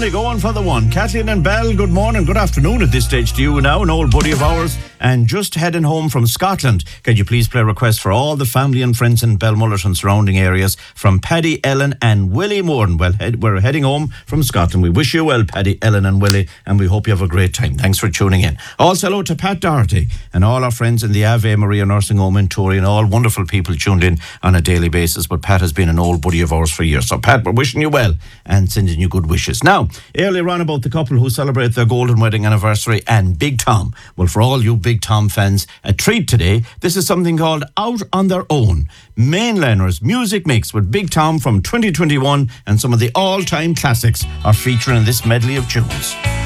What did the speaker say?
only going for the one. Kathleen and Bell, good morning, good afternoon at this stage to you now, an old buddy of ours, and just heading home from Scotland. Can you please play requests for all the family and friends in Belmullet and surrounding areas from Paddy, Ellen and Willie Moran? Well, we're heading home from Scotland. We wish you well, Paddy, Ellen and Willie, and we hope you have a great time. Thanks for tuning in. Also hello to Pat Doherty and all our friends in the Ave Maria Nursing Home in Tory, and all wonderful people tuned in on a daily basis. But Pat has been an old buddy of ours for years. So Pat, we're wishing you well and sending you good wishes. Now, earlier on about the couple who celebrate their golden wedding anniversary and Big Tom. Well, for all you Big Tom fans, a treat today. This is something called Out on Their Own. Mainliners music mix with Big Tom from 2021, and some of the all-time classics are featuring in this medley of tunes.